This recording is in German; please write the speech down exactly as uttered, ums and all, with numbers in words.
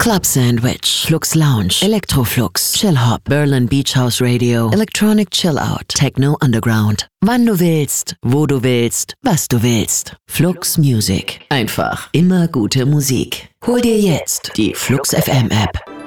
Club Sandwich, Flux Lounge, Electroflux, Chill Hop, Berlin Beach House Radio, Electronic Chill Out, Techno Underground. Wann du willst, wo du willst, was du willst. Flux Music. Einfach immer gute Musik. Hol dir jetzt die Flux F M App.